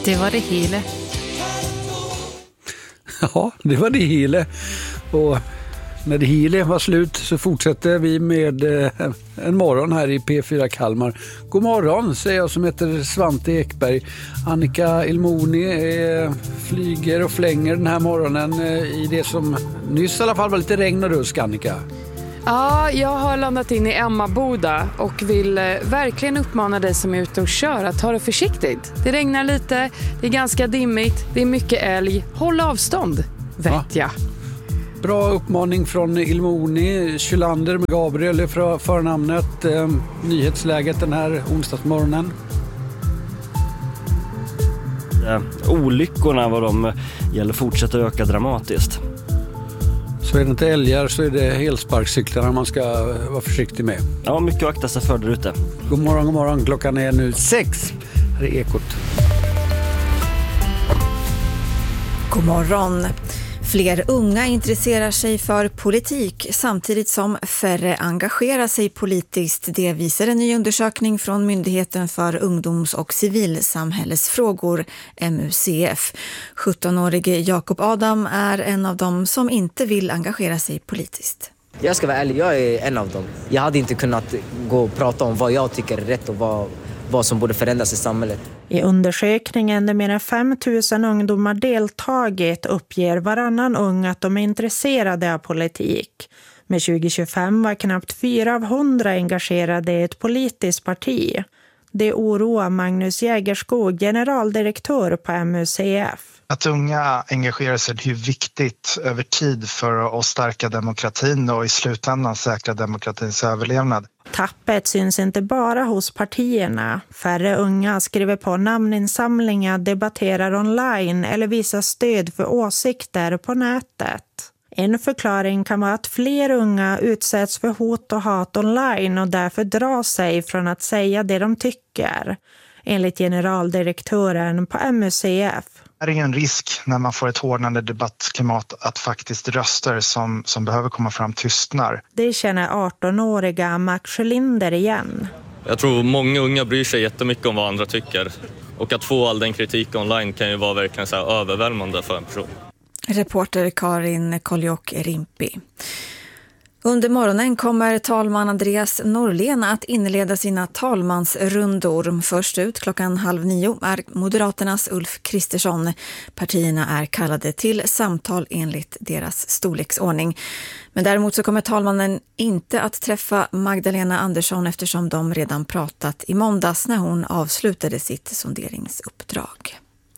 Det var det hela. Ja, det var det hela. Och när det hela var slut så fortsätter vi med en morgon här i P4 Kalmar. God morgon, säger jag som heter Svante Ekberg. Annika Ilmoni flyger och flänger den här morgonen i det som nyss i alla fall var lite regn och rusk, Annika. Ja, jag har landat in i Emmaboda och vill verkligen uppmana dig som är ute och kör att ta det försiktigt. Det regnar lite, det är ganska dimmigt, det är mycket älg. Håll avstånd, vet jag. Bra uppmaning från Ilmoni. Kylander med Gabriel är förnamnet. Nyhetsläget den här onsdagsmorgonen. Olyckorna vad de gäller fortsätter öka dramatiskt. Så är det inte älgar så är det helsparkcyklarna man ska vara försiktig med. Ja, mycket att akta sig för där ute. God morgon. Klockan är nu 6. Här är Ekot. God morgon. Fler unga intresserar sig för politik samtidigt som färre engagerar sig politiskt. Det visar en ny undersökning från Myndigheten för ungdoms- och civilsamhällesfrågor, MUCF. 17-årige Jakob Adam är en av dem som inte vill engagera sig politiskt. Jag ska vara ärlig, jag är en av dem. Jag hade inte kunnat gå och prata om vad jag tycker är rätt och vad som borde förändras i samhället. I undersökningen där mer än 5 000 ungdomar deltagit uppger varannan ung att de är intresserade av politik. Med 2025 var knappt 4 av 100 engagerade i ett politiskt parti. Det oroar Magnus Jägerskog, generaldirektör på MUCF. Att unga engagerar sig är viktigt över tid för att stärka demokratin och i slutändan säkra demokratins överlevnad. Tappet syns inte bara hos partierna. Färre unga skriver på namninsamlingar, debatterar online eller visar stöd för åsikter på nätet. En förklaring kan vara att fler unga utsätts för hot och hat online och därför drar sig från att säga det de tycker, enligt generaldirektören på MUCF. Det är en risk när man får ett hårdnande debattklimat att faktiskt röster som behöver komma fram tystnar. Det känner 18-åriga Max Sjölinder igen. Jag tror många unga bryr sig jättemycket om vad andra tycker. Och att få all den kritik online kan ju vara verkligen så här överväldigande för en person. Reporter Karin Koljok-Rimpi. Under morgonen kommer talman Andreas Norlén att inleda sina talmansrundor. Först ut 8:30 är Moderaternas Ulf Kristersson. Partierna är kallade till samtal enligt deras storleksordning. Men däremot så kommer talmannen inte att träffa Magdalena Andersson eftersom de redan pratat i måndags när hon avslutade sitt sonderingsuppdrag.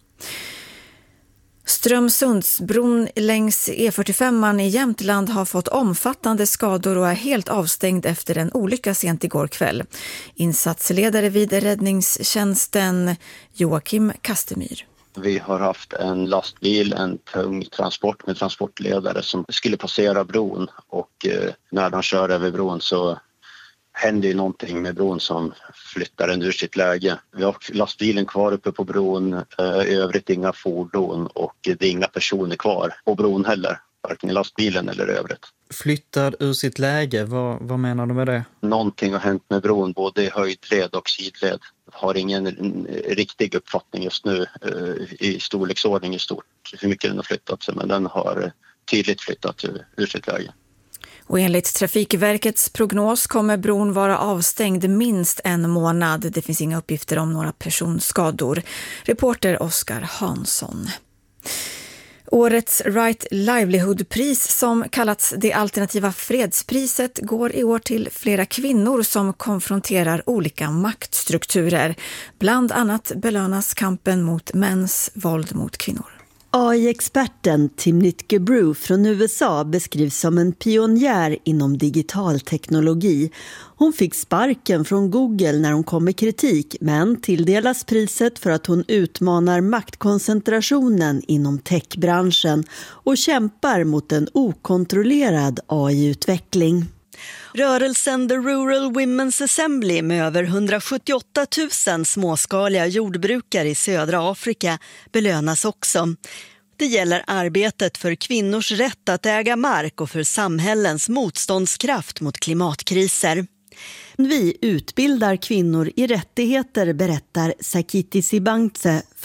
Strömsundsbron längs E45 i Jämtland har fått omfattande skador och är helt avstängd efter en olycka sent igår kväll. Insatsledare vid räddningstjänsten Joakim Kastemyr. Vi har haft en lastbil, en tung transport med transportledare som skulle passera bron och när de kör över bron så händer ju någonting med bron som flyttar den ur sitt läge. Vi har lastbilen kvar uppe på bron, i övrigt inga fordon och det är inga personer kvar på bron heller, varken i lastbilen eller övrigt. Flyttad ur sitt läge, vad menar du med det? Någonting har hänt med bron, både i höjdled och sidled. Har ingen riktig uppfattning just nu i storleksordning i stort hur mycket den har flyttat sig, men den har tydligt flyttat ur sitt läge. Och enligt Trafikverkets prognos kommer bron vara avstängd minst en månad. Det finns inga uppgifter om några personskador. Reporter Oskar Hansson. Årets Right Livelihood-pris som kallats det alternativa fredspriset går i år till flera kvinnor som konfronterar olika maktstrukturer. Bland annat belönas kampen mot mäns våld mot kvinnor. AI-experten Timnit Gebru från USA beskrivs som en pionjär inom digital teknologi. Hon fick sparken från Google när hon kom med kritik, men tilldelas priset för att hon utmanar maktkoncentrationen inom techbranschen och kämpar mot en okontrollerad AI-utveckling. Rörelsen The Rural Women's Assembly med över 178 000 småskaliga jordbrukare i södra Afrika belönas också. Det gäller arbetet för kvinnors rätt att äga mark och för samhällens motståndskraft mot klimatkriser. Vi utbildar kvinnor i rättigheter, berättar Sakiti Sibangtse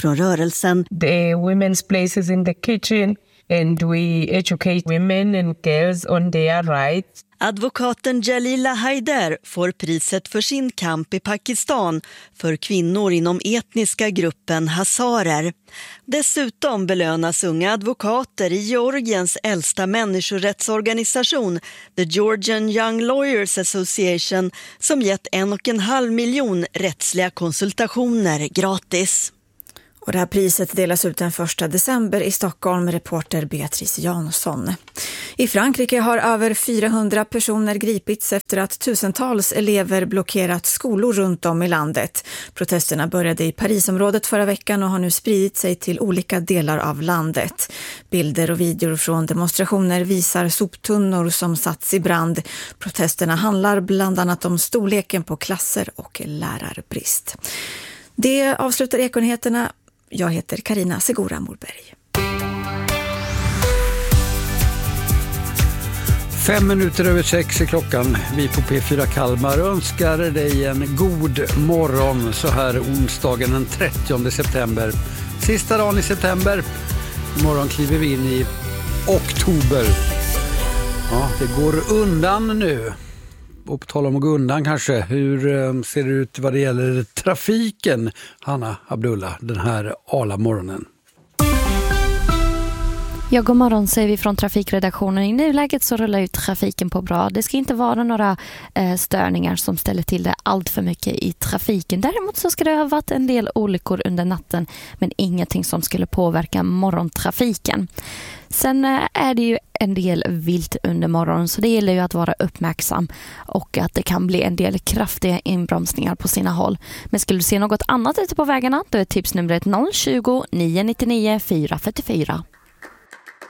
från rörelsen. The women's places in the kitchen and we educate women and girls on their rights. Advokaten Jalila Haider får priset för sin kamp i Pakistan för kvinnor inom etniska gruppen hazarer. Dessutom belönas unga advokater i Georgiens äldsta människorättsorganisation, The Georgian Young Lawyers Association, som gett 1,5 miljon rättsliga konsultationer gratis. Och det här priset delas ut den 1 december i Stockholm, reporter Beatrice Jansson. I Frankrike har över 400 personer gripits efter att tusentals elever blockerat skolor runt om i landet. Protesterna började i Parisområdet förra veckan och har nu spridit sig till olika delar av landet. Bilder och videor från demonstrationer visar soptunnor som satts i brand. Protesterna handlar bland annat om storleken på klasser och lärarbrist. Det avslutar Ekonyheterna. Jag heter Karina Segura Morberg. 5:05 är klockan. Vi på P4 Kalmar önskar dig en god morgon så här onsdagen den 30 september. Sista dagen i september. Imorgon kliver vi in i oktober. Ja, det går undan nu. Och på tal om att gå undan kanske, hur ser det ut vad det gäller trafiken, Hanna Abdullah, den här morgonen? Ja, god morgon säger vi från trafikredaktionen. I nuläget så rullar ju trafiken på bra. Det ska inte vara några störningar som ställer till det allt för mycket i trafiken. Däremot så ska det ha varit en del olyckor under natten, men ingenting som skulle påverka morgontrafiken. Sen är det ju en del vilt under morgonen, så det gäller ju att vara uppmärksam och att det kan bli en del kraftiga inbromsningar på sina håll. Men skulle du se något annat ute på vägarna, då är tipsnumret 020 999 444.